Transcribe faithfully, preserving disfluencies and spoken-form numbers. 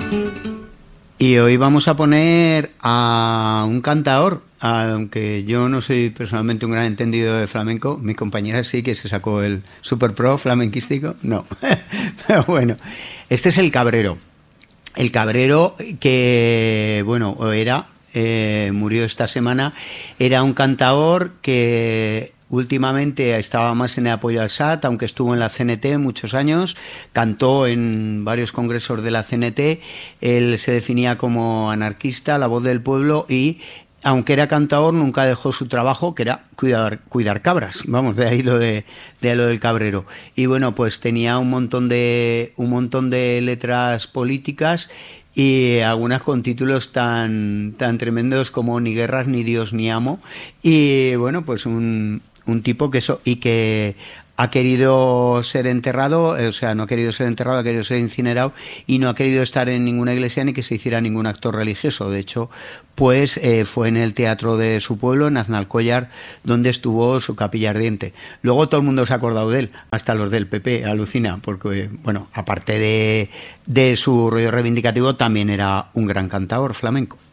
Y hoy vamos a poner a un cantador, aunque yo no soy personalmente un gran entendido de flamenco, mi compañera sí, que se sacó el Super Pro flamenquístico, no. Pero bueno, este es el Cabrero. El Cabrero que, bueno, era, eh, murió esta semana, era un cantador que últimamente estaba más en el apoyo al S A T, aunque estuvo en la C N T muchos años, cantó en varios congresos de la C N T, él se definía como anarquista, la voz del pueblo, y aunque era cantador nunca dejó su trabajo, que era cuidar, cuidar cabras, vamos, de ahí lo de, de lo del Cabrero. Y bueno, pues tenía un montón de, un montón de letras políticas y algunas con títulos tan, tan tremendos como Ni guerras, ni Dios, ni amo. Y bueno, pues un, un tipo que eso, y que ha querido ser enterrado, o sea, no ha querido ser enterrado, ha querido ser incinerado y no ha querido estar en ninguna iglesia ni que se hiciera ningún acto religioso. De hecho, pues eh, fue en el teatro de su pueblo, en Aznalcóllar, donde estuvo su capilla ardiente. Luego todo el mundo se ha acordado de él, hasta los del P P, alucina, porque, bueno, aparte de, de su rollo reivindicativo, también era un gran cantador flamenco.